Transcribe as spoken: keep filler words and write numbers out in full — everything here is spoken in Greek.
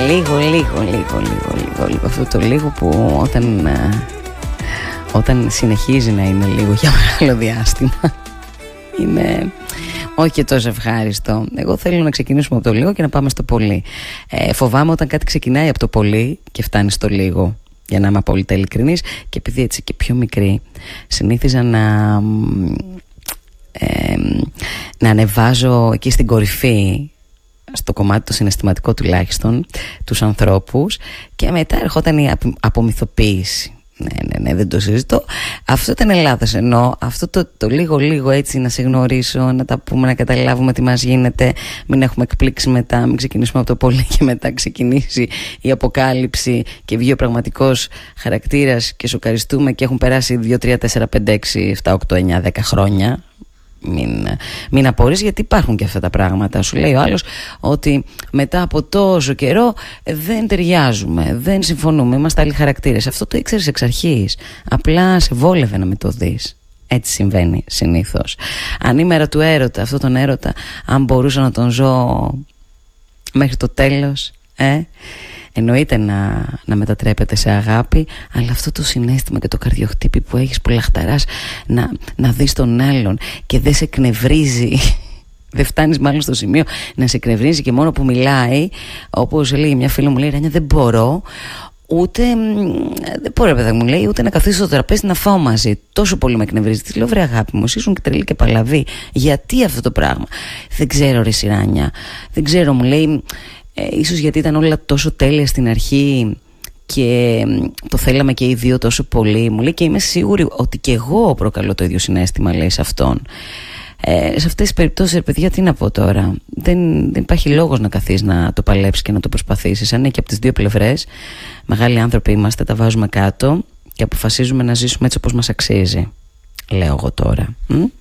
Λίγο, λίγο, λίγο, λίγο, λίγο, λίγο. Αυτό το λίγο που όταν, όταν συνεχίζει να είναι λίγο για μεγάλο διάστημα, είναι όχι και τόσο ευχάριστο. Εγώ θέλω να ξεκινήσουμε από το λίγο και να πάμε στο πολύ. ε, Φοβάμαι όταν κάτι ξεκινάει από το πολύ και φτάνει στο λίγο, για να είμαι απόλυτα ειλικρινής. Και επειδή έτσι και πιο μικρή συνήθιζα να ε, να ανεβάζω εκεί στην κορυφή, στο κομμάτι το συναισθηματικό τουλάχιστον, τους ανθρώπους, και μετά ερχόταν η απομυθοποίηση. Ναι, ναι, ναι, δεν το συζητώ. Αυτό ήταν λάθος. Ενώ αυτό το, το λίγο λίγο έτσι να σε γνωρίσω, να τα πούμε, να καταλάβουμε τι μας γίνεται, μην έχουμε εκπλήξει μετά, μην ξεκινήσουμε από το πολύ και μετά ξεκινήσει η αποκάλυψη και βγει ο πραγματικός χαρακτήρας και σοκαριστούμε και έχουν περάσει δύο, τρία, τέσσερα, πέντε, έξι, επτά, οκτώ, εννιά, δέκα χρόνια. Μην, μην απορείς, γιατί υπάρχουν και αυτά τα πράγματα. Σου λέει ο άλλος ότι μετά από τόσο καιρό δεν ταιριάζουμε, δεν συμφωνούμε, είμαστε άλλοι χαρακτήρες. Αυτό το ήξερες εξ αρχής, απλά σε βόλευε να με το δεις. Έτσι συμβαίνει συνήθως. Ανήμερα του έρωτα, αυτόν τον έρωτα, αν μπορούσα να τον ζω μέχρι το τέλος, ε, εννοείται να, να μετατρέπεται σε αγάπη, αλλά αυτό το συναίσθημα και το καρδιοχτύπη που έχεις που λαχταράς να, να δεις τον άλλον και δεν σε εκνευρίζει, δεν φτάνεις μάλλον στο σημείο να σε εκνευρίζει και μόνο που μιλάει, όπως λέει μια φίλη μου, λέει Ράνια, δεν μπορώ ούτε, δεν μπορώ παιδάκι μου, λέει, ούτε να καθίσω στο τραπέζι να φάω μαζί, τόσο πολύ με εκνευρίζει. Τη λέω, βρε αγάπη μου, ήσουν και τρελή και παλαβή, γιατί αυτό το πράγμα? Δεν ξέρω ρε Σιράνια, δεν ξέρω, μου λέει, Ε, ίσως γιατί ήταν όλα τόσο τέλεια στην αρχή και το θέλαμε και οι δύο τόσο πολύ. Μου λέει, και είμαι σίγουρη ότι και εγώ προκαλώ το ίδιο συναίσθημα, λέει, σε αυτόν. ε, Σε αυτές τις περιπτώσεις, ρε παιδιά, τι να πω τώρα, δεν, δεν υπάρχει λόγος να καθίσεις να το παλέψεις και να το προσπαθήσεις. Αν είναι και από τις δύο πλευρές, μεγάλοι άνθρωποι είμαστε, τα βάζουμε κάτω και αποφασίζουμε να ζήσουμε έτσι όπως μας αξίζει, λέω εγώ τώρα. Μ?